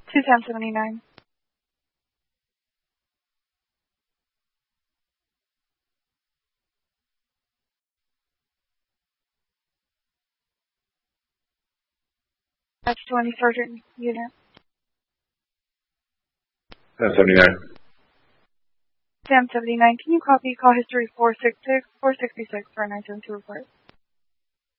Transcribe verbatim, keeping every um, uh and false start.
two ten seventy-nine. That's twenty Sergeant Unit. ten seventy-nine. ten seventy-nine, can you copy call history four six six, four six six for a nine seven two report?